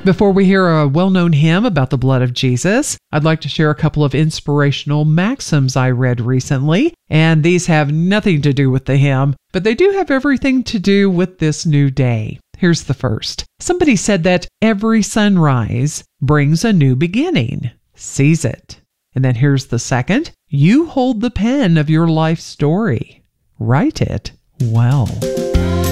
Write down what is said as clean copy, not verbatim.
Before we hear a well-known hymn about the blood of Jesus, I'd like to share a couple of inspirational maxims I read recently, and these have nothing to do with the hymn, but they do have everything to do with this new day. Here's the first. Somebody said that every sunrise brings a new beginning. Seize it. And then here's the second. You hold the pen of your life story. Write it well.